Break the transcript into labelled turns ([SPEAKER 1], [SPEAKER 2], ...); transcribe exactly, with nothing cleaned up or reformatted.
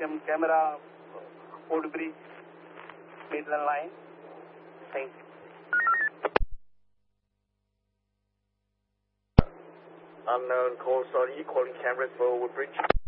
[SPEAKER 1] cam camera, Woodbridge, Midland line. Thank you.
[SPEAKER 2] Unknown call, sorry, calling Canberra for Woodbridge.